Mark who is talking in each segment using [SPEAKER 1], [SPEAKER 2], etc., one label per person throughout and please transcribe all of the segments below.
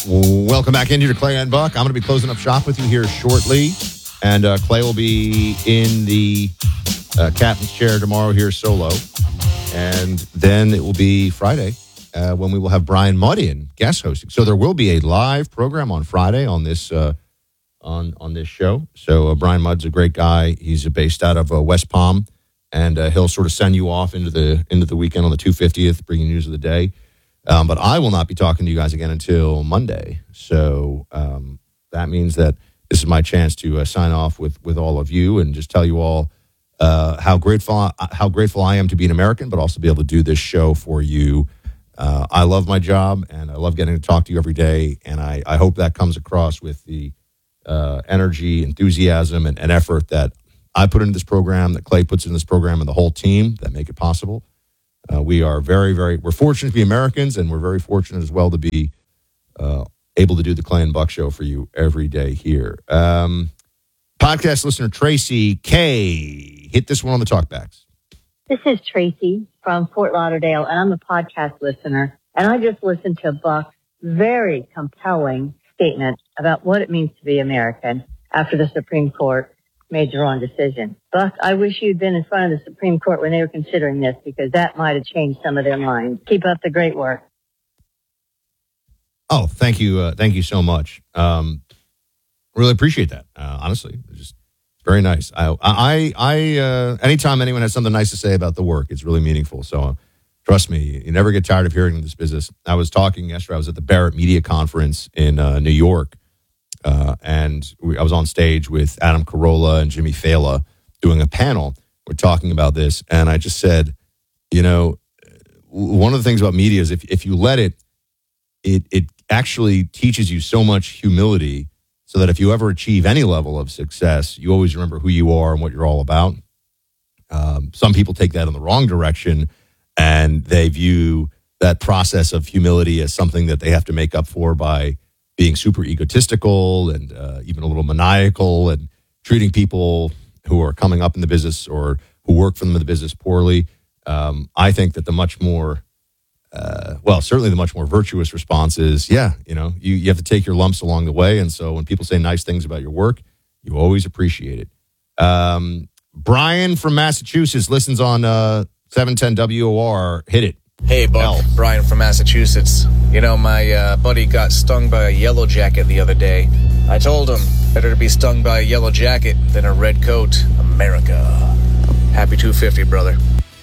[SPEAKER 1] Welcome back into Clay and Buck. I'm going to be closing up shop with you here shortly. And Clay will be in the captain's chair tomorrow here solo. And then it will be Friday when we will have Brian Muddian guest hosting. So there will be a live program on Friday on this on this show. So Brian Mudd's a great guy. He's based out of West Palm. And he'll sort of send you off into the weekend on the 250th, bringing news of the day. But I will not be talking to you guys again until Monday. So that means that this is my chance to sign off with all of you and just tell you all how grateful I am to be an American, but also be able to do this show for you. I love my job, and I love getting to talk to you every day. And I hope that comes across with the energy, enthusiasm, and effort that I put into this program, that Clay puts in this program, and the whole team that make it possible. We are we're fortunate to be Americans, and we're very fortunate as well to be able to do the Clay and Buck show for you every day here. Podcast listener Tracy K, hit this one on the talkbacks.
[SPEAKER 2] This is Tracy from Fort Lauderdale, and I'm a podcast listener, and I just listened to Buck's very compelling statement about what it means to be American after the Supreme Court made their own decision. Buck, I wish you'd been in front of the Supreme Court when they were considering this, because that might have changed some of their minds. Keep up the great work.
[SPEAKER 1] Oh, thank you. Thank you so much. Really appreciate that. Honestly, just very nice. I anytime anyone has something nice to say about the work, it's really meaningful. So trust me, you never get tired of hearing this business. I was talking yesterday. I was at the Barrett Media Conference in New York. And I was on stage with Adam Carolla and Jimmy Fallon doing a panel. We're talking about this. And I just said, one of the things about media is if you let it actually teaches you so much humility so that if you ever achieve any level of success, you always remember who you are and what you're all about. Some people take that in the wrong direction, and they view that process of humility as something that they have to make up for by being super egotistical and even a little maniacal and treating people who are coming up in the business or who work for them in the business poorly. I think that the much more, certainly the much more virtuous response is, you have to take your lumps along the way. And so when people say nice things about your work, you always appreciate it. Brian from Massachusetts listens on 710 WOR. Hit it.
[SPEAKER 3] Hey, Buck. Brian from Massachusetts. My buddy got stung by a yellow jacket the other day. I told him, better to be stung by a yellow jacket than a red coat. America. Happy 250, brother.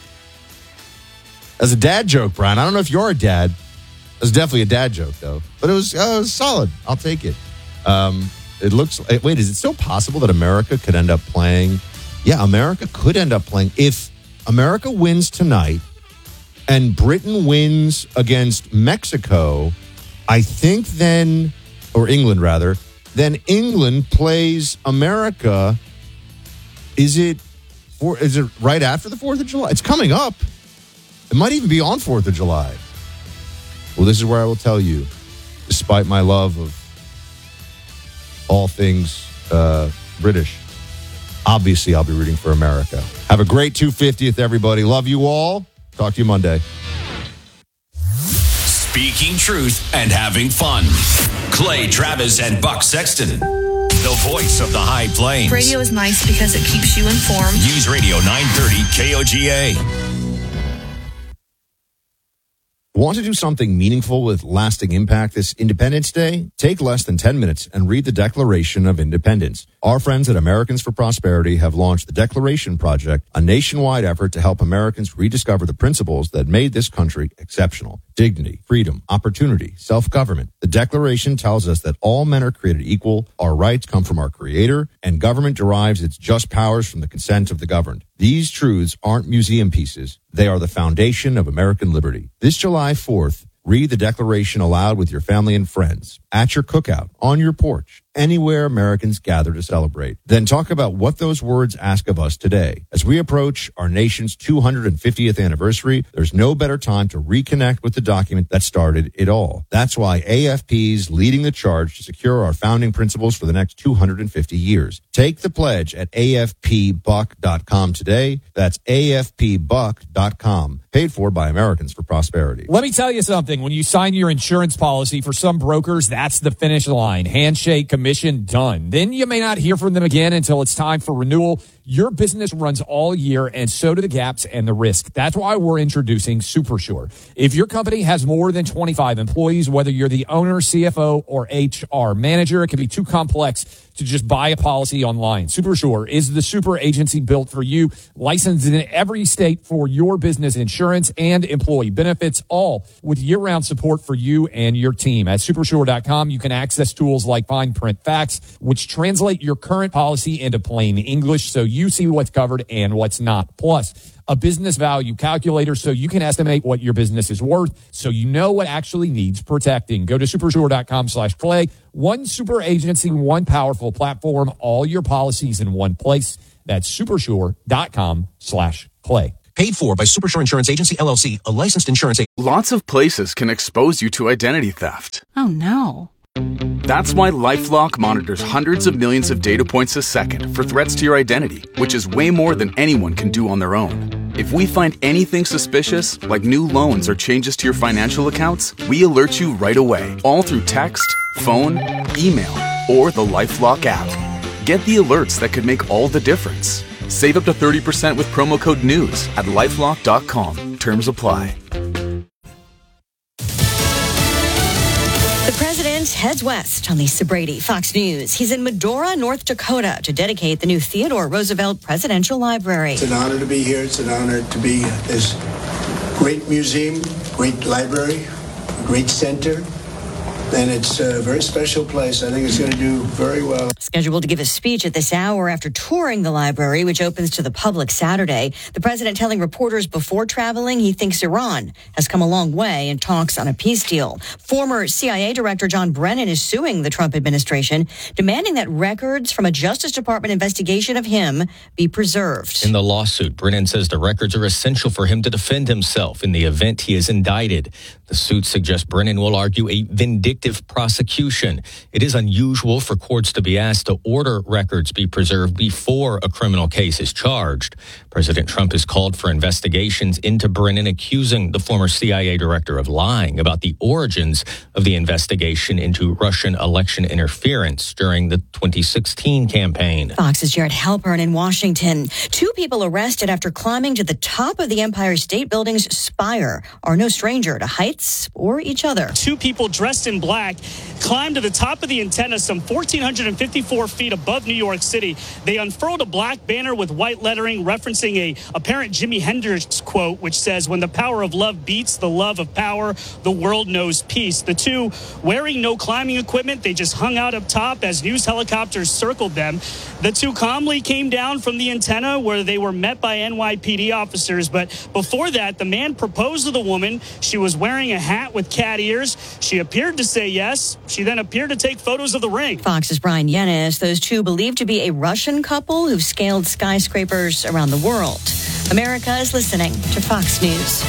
[SPEAKER 1] As a dad joke, Brian. I don't know if you're a dad. It was definitely a dad joke, though. But it was solid. I'll take it. It looks... Wait, is it still possible that America could end up playing... Yeah, America could end up playing... If America wins tonight... and Britain wins against Mexico, I think then, or England rather, then England plays America. Is it right after the 4th of July? It's coming up. It might even be on 4th of July. Well, this is where I will tell you, despite my love of all things British, obviously I'll be rooting for America. Have a great 250th, everybody. Love you all. Talk to you Monday.
[SPEAKER 4] Speaking truth and having fun. Clay Travis and Buck Sexton. The voice of the High Plains.
[SPEAKER 5] Radio is nice because it keeps you informed.
[SPEAKER 4] News Radio 930 KOGA.
[SPEAKER 1] Want to do something meaningful with lasting impact this Independence Day? Take less than 10 minutes and read the Declaration of Independence. Our friends at Americans for Prosperity have launched the Declaration Project, a nationwide effort to help Americans rediscover the principles that made this country exceptional. Dignity, freedom, opportunity, self-government. The Declaration tells us that all men are created equal, our rights come from our Creator, and government derives its just powers from the consent of the governed. These truths aren't museum pieces. They are the foundation of American liberty. This July 4th, read the Declaration aloud with your family and friends, at your cookout, on your porch, anywhere Americans gather to celebrate. Then talk about what those words ask of us today. As we approach our nation's 250th anniversary, there's no better time to reconnect with the document that started it all. That's why AFP's leading the charge to secure our founding principles for the next 250 years. Take the pledge at afpbuck.com today. That's afpbuck.com. Paid for by Americans for Prosperity.
[SPEAKER 6] Let me tell you something. When you sign your insurance policy, for some brokers, that's the finish line. Handshake, commission, done. Then you may not hear from them again until it's time for renewal. Your business runs all year, and so do the gaps and the risk. That's why we're introducing SuperSure. If your company has more than 25 employees, whether you're the owner, CFO, or HR manager, it can be too complex to just buy a policy online. SuperSure is the super agency built for you, licensed in every state for your business insurance and employee benefits, all with year-round support for you and your team. At supersure.com, you can access tools like Fine Print Facts, which translate your current policy into plain English so you see what's covered and what's not. Plus, a business value calculator so you can estimate what your business is worth so you know what actually needs protecting. Go to supersure.com/Clay. One super agency, one powerful platform, all your policies in one place. That's supersure.com/Clay.
[SPEAKER 7] Paid for by Supersure Insurance Agency, LLC, a licensed insurance agency.
[SPEAKER 8] Lots of places can expose you to identity theft.
[SPEAKER 9] Oh, no.
[SPEAKER 8] That's why LifeLock monitors hundreds of millions of data points a second for threats to your identity, which is way more than anyone can do on their own. If we find anything suspicious, like new loans or changes to your financial accounts, we alert you right away, all through text, phone, email, or the LifeLock app. Get the alerts that could make all the difference. Save up to 30% with promo code NEWS at LifeLock.com. Terms apply.
[SPEAKER 10] The president heads west on Lisa Brady, Fox News. He's in Medora, North Dakota to dedicate the new Theodore Roosevelt Presidential Library.
[SPEAKER 11] It's an honor to be here. It's an honor to be at this great museum, great library, great center. And it's a very special place. I think it's going to do very well.
[SPEAKER 10] Scheduled to give a speech at this hour after touring the library, which opens to the public Saturday. The president telling reporters before traveling he thinks Iran has come a long way in talks on a peace deal. Former CIA Director John Brennan is suing the Trump administration, demanding that records from a Justice Department investigation of him be preserved.
[SPEAKER 12] In the lawsuit, Brennan says the records are essential for him to defend himself in the event he is indicted. The suit suggests Brennan will argue a vindictive prosecution. It is unusual for courts to be asked to order records be preserved before a criminal case is charged. President Trump has called for investigations into Brennan, accusing the former CIA director of lying about the origins of the investigation into Russian election interference during the 2016 campaign.
[SPEAKER 10] Fox's Jared Halpern in Washington. 2 people arrested after climbing to the top of the Empire State Building's spire are no stranger to heights or each other.
[SPEAKER 13] 2 people dressed in black climbed to the top of the antenna some 1,454 feet above New York City. They unfurled a black banner with white lettering referencing a apparent Jimi Hendrix quote, which says, "When the power of love beats the love of power, the world knows peace." The 2 wearing no climbing equipment, they just hung out up top as news helicopters circled them. The 2 calmly came down from the antenna where they were met by NYPD officers. But before that, the man proposed to the woman. She was wearing a hat with cat ears. She appeared to say yes. She then appeared to take photos of the ring.
[SPEAKER 10] Fox's Brian Yennis. Those 2 believed to be a Russian couple who've scaled skyscrapers around the world. America is listening to Fox News.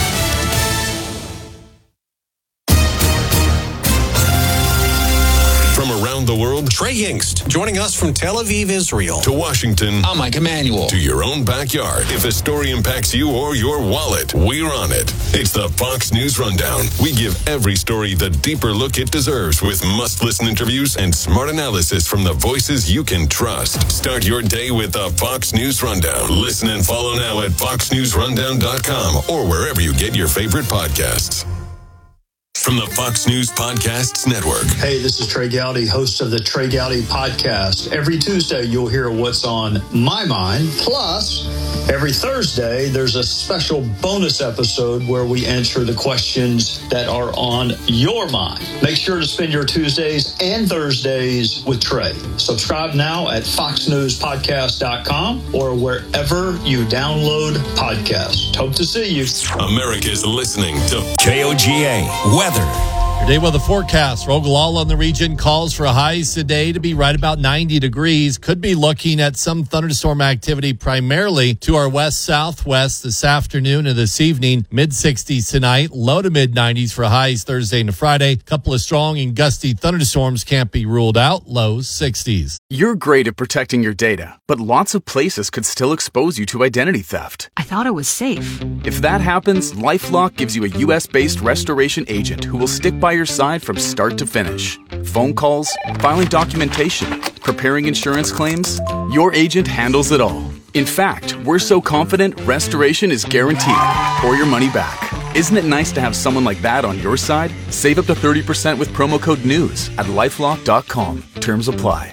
[SPEAKER 14] From around the world, Trey Yingst, joining us from Tel Aviv, Israel. To Washington, I'm Mike Emanuel. To your own backyard. If a story impacts you or your wallet, we're on it. It's the Fox News Rundown. We give every story the deeper look it deserves with must-listen interviews and smart analysis from the voices you can trust. Start your day with the Fox News Rundown. Listen and follow now at foxnewsrundown.com or wherever you get your favorite podcasts. From the Fox News Podcasts Network.
[SPEAKER 15] Hey, this is Trey Gowdy, host of the Trey Gowdy Podcast. Every Tuesday, you'll hear what's on my mind. Plus, every Thursday, there's a special bonus episode where we answer the questions that are on your mind. Make sure to spend your Tuesdays and Thursdays with Trey. Subscribe now at foxnewspodcast.com or wherever you download podcasts. Hope to see you.
[SPEAKER 14] America's listening to KOGA Weather.
[SPEAKER 9] Your day weather forecast for Ogallala and the region calls for highs today to be right about 90 degrees. Could be looking at some thunderstorm activity primarily to our west-southwest this afternoon and this evening. Mid-60s tonight, low to mid-90s for highs Thursday and Friday. Couple of strong and gusty thunderstorms can't be ruled out. Lows 60s.
[SPEAKER 8] You're great at protecting your data, but lots of places could still expose you to identity theft.
[SPEAKER 16] I thought it was safe.
[SPEAKER 8] If that happens, LifeLock gives you a U.S.-based restoration agent who will stick by your side from start to finish. Phone calls, filing documentation, preparing insurance claims, your agent handles it all. In fact, we're so confident restoration is guaranteed or your money back. Isn't it nice to have someone like that on your side? Save up to 30% with promo code NEWS at LifeLock.com. Terms apply.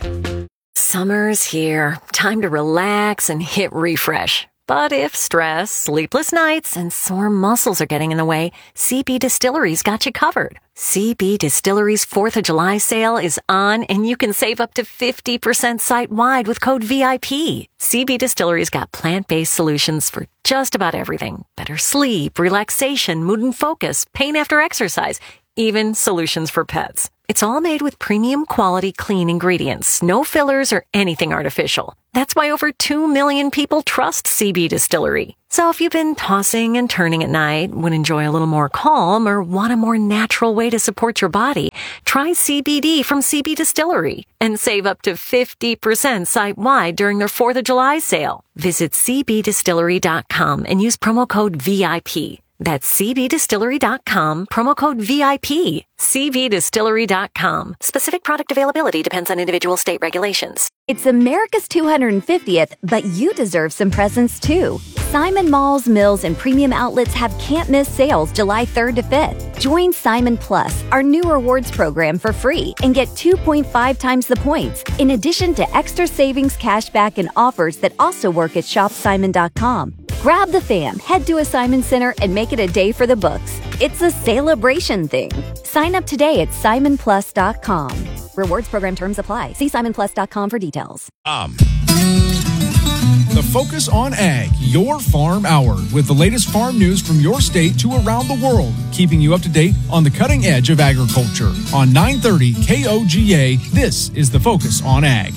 [SPEAKER 17] Summer's here. Time to relax and hit refresh. But if stress, sleepless nights, and sore muscles are getting in the way, CB Distillery's got you covered. CB Distillery's 4th of July sale is on, and you can save up to 50% site-wide with code VIP. CB Distillery's got plant-based solutions for just about everything. Better sleep, relaxation, mood and focus, pain after exercise, even solutions for pets. It's all made with premium quality clean ingredients, no fillers or anything artificial. That's why over 2 million people trust CB Distillery. So if you've been tossing and turning at night, would enjoy a little more calm, or want a more natural way to support your body, try CBD from CB Distillery and save up to 50% site-wide during their 4th of July sale. Visit cbdistillery.com and use promo code VIP. That's cbdistillery.com, promo code VIP. cbdistillery.com. Specific product availability depends on individual state regulations.
[SPEAKER 18] It's America's 250th, but you deserve some presents too. Simon Malls, Mills, and premium outlets have can't-miss sales July 3rd to 5th. Join Simon Plus, our new rewards program, for free and get 2.5 times the points, in addition to extra savings, cashback, and offers that also work at shopsimon.com. Grab the fam, head to a Simon Center, and make it a day for the books. It's a celebration thing. Sign up today at simonplus.com. Rewards program terms apply. See simonplus.com for details.
[SPEAKER 19] The Focus on Ag, your farm hour, with the latest farm news from your state to around the world, keeping you up to date on the cutting edge of agriculture. On 930 KOGA, this is The Focus on Ag.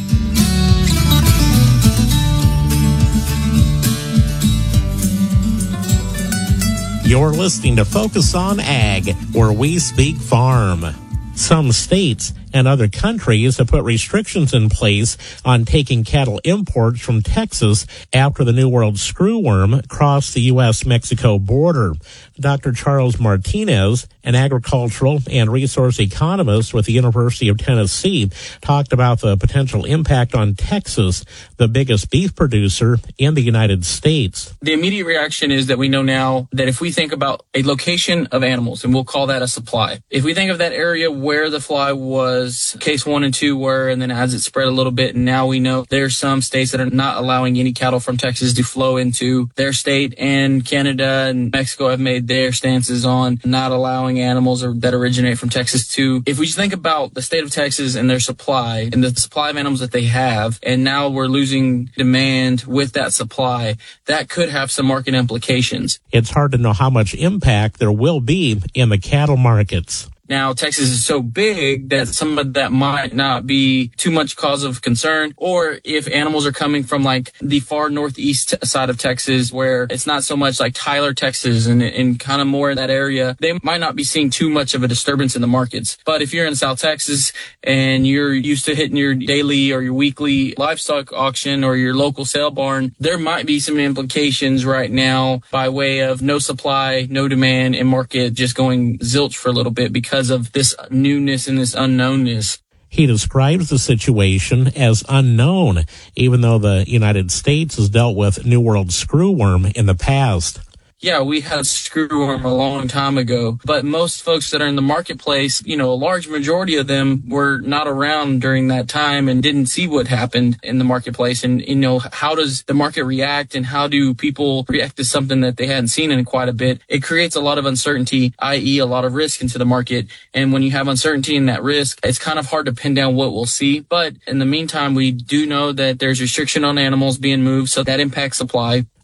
[SPEAKER 20] You're listening to Focus on Ag, where we speak farm. Some states and other countries have put restrictions in place on taking cattle imports from Texas after the New World screwworm crossed the U.S.-Mexico border. Dr. Charles Martinez, an agricultural and resource economist with the University of Tennessee, talked about the potential impact on Texas, the biggest beef producer in the United States.
[SPEAKER 21] The immediate reaction is that we know now that if we think about a location of animals, and we'll call that a supply, if we think of that area where the fly was, case 1 and 2 were, and then as it spread a little bit, and now we know there's some states that are not allowing any cattle from Texas to flow into their state, and Canada and Mexico have made their stances on not allowing animals that originate from Texas to. If we just think about the state of Texas and their supply and the supply of animals that they have, and now we're losing demand with that supply, that could have some market implications.
[SPEAKER 20] It's hard to know how much impact there will be in the cattle markets.
[SPEAKER 21] Now, Texas is so big that some of that might not be too much cause of concern. Or if animals are coming from like the far northeast side of Texas, where it's not so much like Tyler, Texas, and kind of more in that area, they might not be seeing too much of a disturbance in the markets. But if you're in South Texas and you're used to hitting your daily or your weekly livestock auction or your local sale barn, there might be some implications right now by way of no supply, no demand, and market just going zilch for a little bit because of this newness and this unknownness.
[SPEAKER 20] He describes the situation as unknown, even though the United States has dealt with New World screwworm in the past.
[SPEAKER 21] Yeah, we had screwworm a long time ago, but most folks that are in the marketplace, a large majority of them were not around during that time and didn't see what happened in the marketplace. And, how does the market react and how do people react to something that they hadn't seen in quite a bit? It creates a lot of uncertainty, i.e. a lot of risk into the market. And when you have uncertainty in that risk, it's kind of hard to pin down what we'll see. But in the meantime, we do know that there's restriction on animals being moved, so that impacts supply.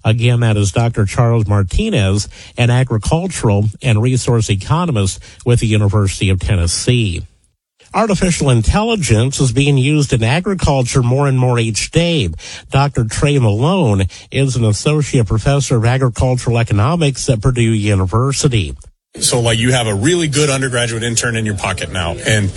[SPEAKER 20] Again, that is Dr. Charles Martinez, an agricultural and resource economist with the University of Tennessee. Artificial intelligence is being used in agriculture more and more each day. Dr. Trey Malone is an associate professor of agricultural economics at Purdue University.
[SPEAKER 16] So like you have a really good undergraduate intern in your pocket now, and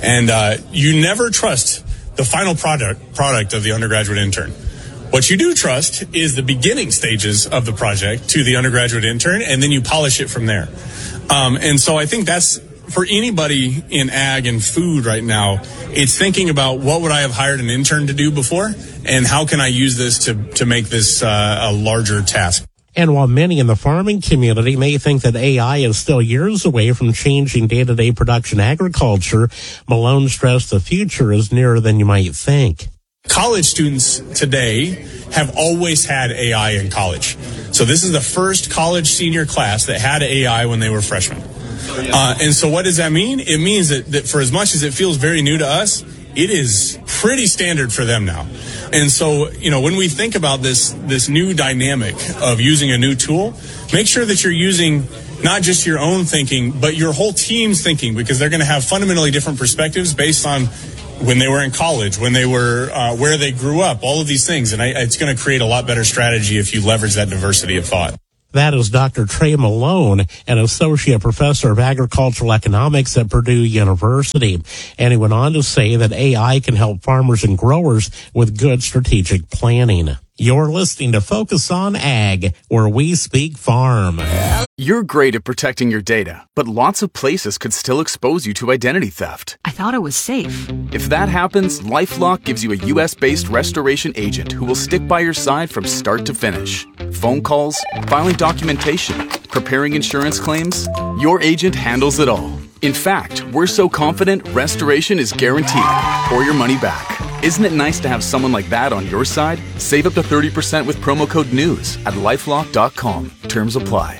[SPEAKER 16] you never trust the final product of the undergraduate intern. What you do trust is the beginning stages of the project to the undergraduate intern, and then you polish it from there. And so I think that's, for anybody in ag and food right now, it's thinking about what would I have hired an intern to do before, and how can I use this to make this a larger task.
[SPEAKER 20] And while many in the farming community may think that AI is still years away from changing day-to-day production agriculture, Malone stressed the future is nearer than you might think.
[SPEAKER 16] College students today have always had AI in college. So this is the first college senior class that had AI when they were freshmen. And so what does that mean? It means that for as much as it feels very new to us, it is pretty standard for them now. And so, when we think about this new dynamic of using a new tool, make sure that you're using not just your own thinking, but your whole team's thinking, because they're going to have fundamentally different perspectives based on when they were in college, when they were, where they grew up, all of these things. And it's going to create a lot better strategy if you leverage that diversity of thought.
[SPEAKER 20] That is Dr. Trey Malone, an associate professor of agricultural economics at Purdue University. And he went on to say that AI can help farmers and growers with good strategic planning. You're listening to Focus on Ag, where we speak farm.
[SPEAKER 8] You're great at protecting your data, but lots of places could still expose you to identity theft.
[SPEAKER 22] I thought it was safe.
[SPEAKER 8] If that happens, LifeLock gives you a U.S.-based restoration agent who will stick by your side from start to finish. Phone calls, filing documentation, preparing insurance claims, your agent handles it all. In fact, we're so confident restoration is guaranteed or your money back. Isn't it nice to have someone like that on your side? Save up to 30% with promo code NEWS at LifeLock.com. Terms apply.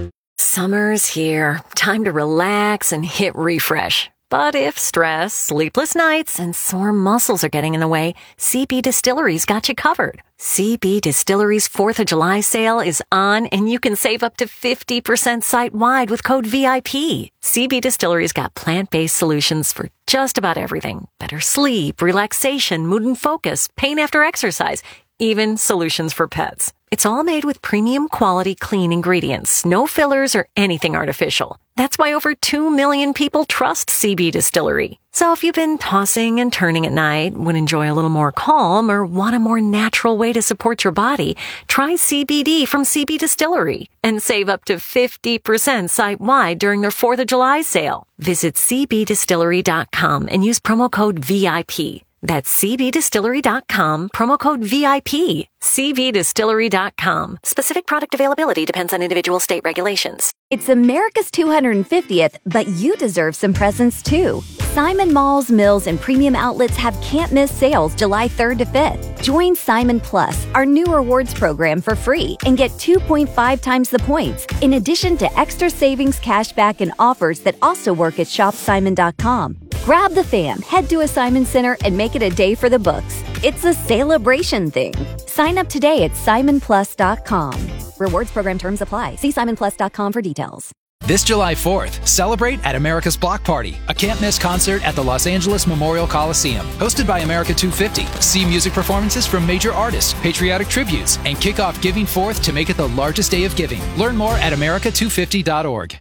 [SPEAKER 17] Summer's here. Time to relax and hit refresh. But if stress, sleepless nights, and sore muscles are getting in the way, CB Distillery's got you covered. CB Distillery's 4th of July sale is on, and you can save up to 50% site-wide with code VIP. CB Distillery's got plant-based solutions for just about everything. Better sleep, relaxation, mood and focus, pain after exercise, even solutions for pets. It's all made with premium quality clean ingredients, no fillers or anything artificial. That's why over 2 million people trust CB Distillery. So if you've been tossing and turning at night, would enjoy a little more calm, or want a more natural way to support your body, try CBD from CB Distillery and save up to 50% site-wide during their 4th of July sale. Visit cbdistillery.com and use promo code VIP. That's cbdistillery.com, promo code VIP. cbdistillery.com. Specific product availability depends on individual state regulations.
[SPEAKER 18] It's America's 250th, but you deserve some presents too. Simon Malls, Mills, and Premium Outlets have can't-miss sales July 3rd to 5th. Join Simon Plus, our new rewards program, for free and get 2.5 times the points, in addition to extra savings, cashback, and offers that also work at shopsimon.com. Grab the fam, head to a Simon Center, and make it a day for the books. It's a celebration thing. Sign up today at simonplus.com. Rewards program terms apply. See simonplus.com for details.
[SPEAKER 23] This July 4th, celebrate at America's Block Party, a can't-miss concert at the Los Angeles Memorial Coliseum. Hosted by America 250, see music performances from major artists, patriotic tributes, and kick off Giving Forth to make it the largest day of giving. Learn more at america250.org.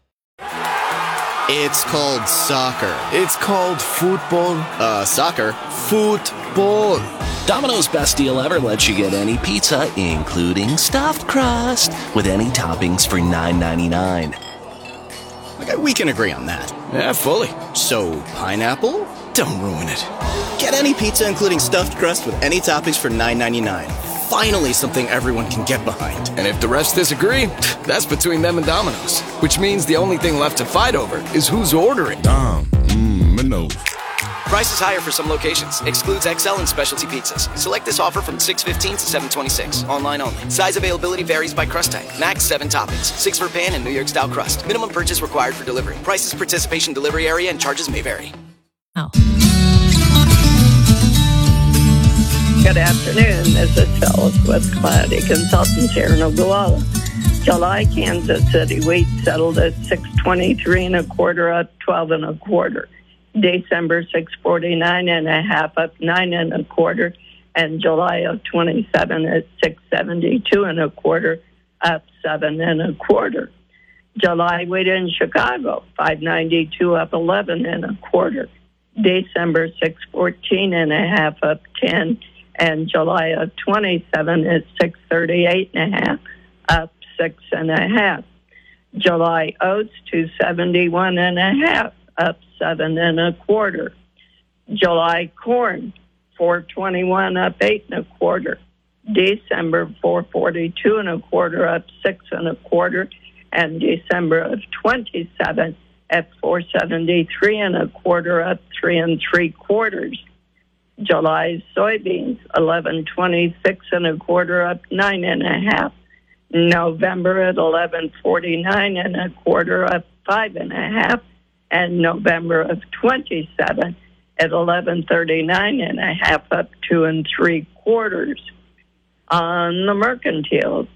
[SPEAKER 24] It's called soccer. It's called football. Soccer. Football.
[SPEAKER 25] Domino's best deal ever lets you get any pizza, including stuffed crust, with any toppings for $9.99.
[SPEAKER 24] Okay, we can agree on that. Yeah, fully. So, pineapple? Don't ruin it. Get any pizza, including stuffed crust, with any toppings for $9.99. Finally, something everyone can get behind.
[SPEAKER 26] And if the rest disagree, that's between them and Domino's. Which means the only thing left to fight over is who's ordering.
[SPEAKER 25] Domino's. Prices higher for some locations. Excludes XL and specialty pizzas. Select this offer from 6/15 to 7/26. Online only. Size availability varies by crust type. Max 7 toppings. 6 for pan and New York style crust. Minimum purchase required for delivery. Prices, participation, delivery area, and charges may vary.
[SPEAKER 1] Good afternoon. This is Phyllis with Commodity Consultants here in Ogallala. July Kansas City wheat settled at $6.23 up 12.25. December $6.49 up 9.25, and July of 27 at $6.72 up 7.25. July wheat in Chicago $5.92 up 11.25. December $6.14 up 10, and July of 27 at $6.38 up 6.5. July oats $2.71 up 7.25. July corn $4.21 up 8.25. December $4.42 up 6.25, and December of 27 at $4.73 up 3.75. July soybeans $11.26 up 9.5. November at $11.49 up 5.5, and November of 27 at $11.39 up 2.75. On the mercantile,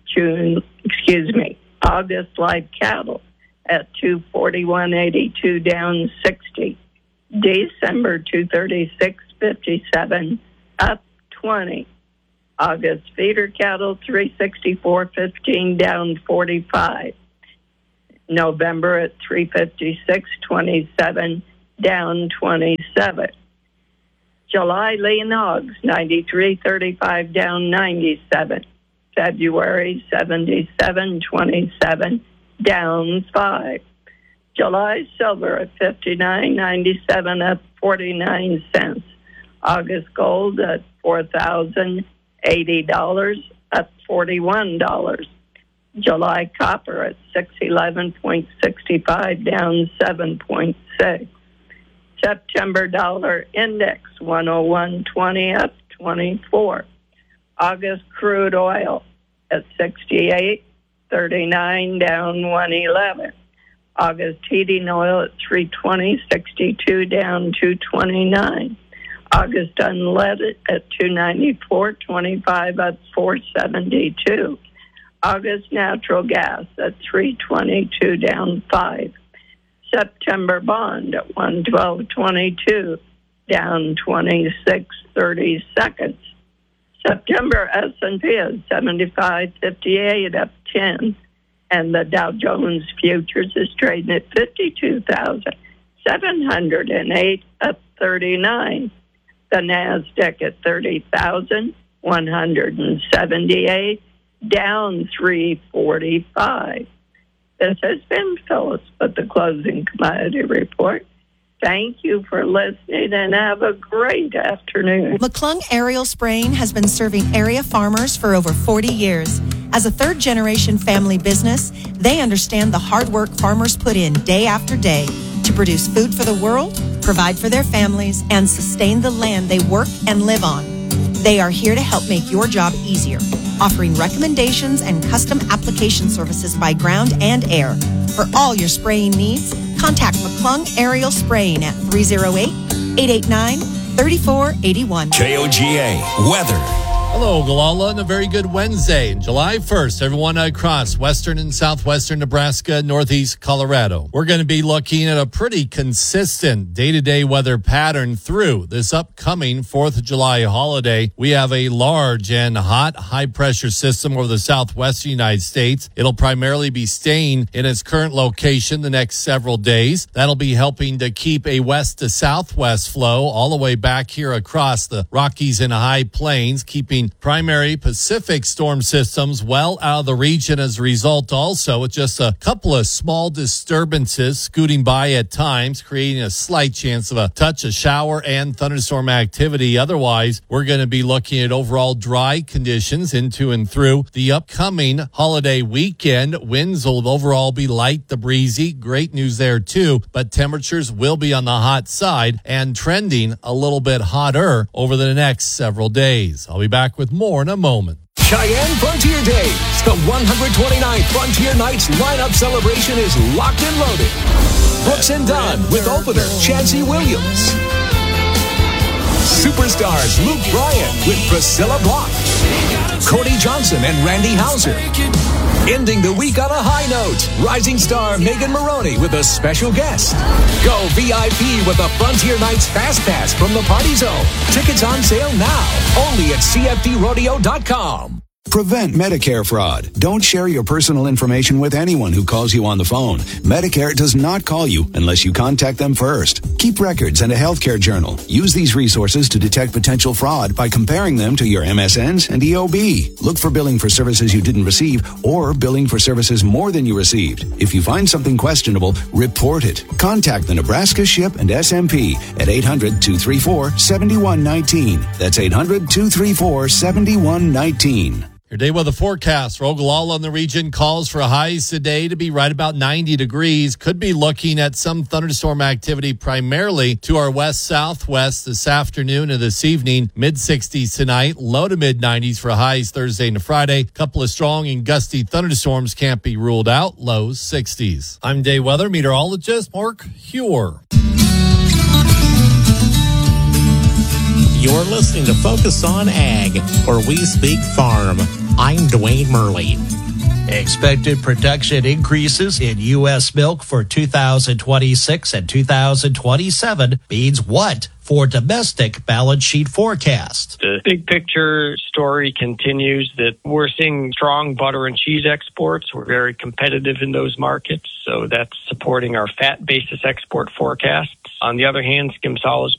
[SPEAKER 1] August live cattle at $241.82 down 60. December $236.57 up 20. August feeder cattle $364.15 down 45. November at $356.27 down 27. July lean hogs $93.35 down 97. February $77.27 down 5. July silver at $59.97 up 49 cents. August gold at $4,080 up $41. July copper at $611.65 down 7.6. September dollar index 101.20 up 24. August crude oil at $68.39 down 111. August heating oil at $320.62 down 229. August unleaded at $294.25 up 472. August natural gas at $322 down 5. September bond at $112.22 down 26.30. September S&P is 75.58 up 10, and the Dow Jones futures is trading at 52,708 up 39. The Nasdaq at 30,178 down 345. This has been Phyllis with the closing commodity report. Thank you for listening and have a great afternoon.
[SPEAKER 2] McClung Aerial Spraying has been serving area farmers for over 40 years. As a third-generation family business, they understand the hard work farmers put in day after day to produce food for the world, provide for their families, and sustain the land they work and live on. They are here to help make your job easier, offering recommendations and custom application services by ground and air. For all your spraying needs, contact McClung Aerial Spraying at 308-889-3481.
[SPEAKER 14] KOGA Weather.
[SPEAKER 9] Hello, Ogallala, and a very good Wednesday. July 1st, everyone across western and southwestern Nebraska, northeast Colorado. We're going to be looking at a pretty consistent day-to-day weather pattern through this upcoming 4th of July holiday. We have a large and hot high-pressure system over the southwestern United States. It'll primarily be staying in its current location the next several days. That'll be helping to keep a west to southwest flow all the way back here across the Rockies and High Plains, keeping primary Pacific storm systems well out of the region as a result, also with just a couple of small disturbances scooting by at times, creating a slight chance of a touch of shower and thunderstorm activity. Otherwise, we're going to be looking at overall dry conditions into and through the upcoming holiday weekend. Winds will overall be light to breezy. Great news there too, but temperatures will be on the hot side and trending a little bit hotter over the next several days. I'll be back with more in a moment.
[SPEAKER 14] Cheyenne Frontier Days. The 129th Frontier Nights lineup celebration is locked and loaded. Brooks and Dunn with opener Chancey Williams.
[SPEAKER 3] Superstars Luke Bryan with Priscilla Block, Cody Johnson and Randy Houser. Ending the week on a high note, rising star Megan Maroney with a special guest. Go VIP with a Frontier Nights Fast Pass from the Party Zone. Tickets on sale now, only at CFDrodeo.com.
[SPEAKER 4] Prevent Medicare fraud. Don't share your personal information with anyone who calls you on the phone. Medicare does not call you unless you contact them first. Keep records and a healthcare journal. Use these resources to detect potential fraud by comparing them to your MSNs and EOB. Look for billing for services you didn't receive or billing for services more than you received. If you find something questionable, report it. Contact the Nebraska SHIP and SMP at 800-234-7119. That's 800-234-7119.
[SPEAKER 9] Your day weather forecast for Ogallala and the region calls for highs today to be right about 90 degrees. Could be looking at some thunderstorm activity primarily to our west-southwest this afternoon and this evening. Mid-60s tonight, low to mid-90s for highs Thursday and Friday. Couple of strong and gusty thunderstorms can't be ruled out. Lows 60s. I'm day weather meteorologist Mark Huer.
[SPEAKER 20] You're listening to Focus on Ag, where we speak farm. I'm Dwayne Murley.
[SPEAKER 5] Expected production increases in U.S. milk for 2026 and 2027 means what for domestic balance sheet forecast?
[SPEAKER 6] The big picture story continues that we're seeing strong butter and cheese exports. We're very competitive in those markets, so that's supporting our fat basis export forecasts. On the other hand, skim solids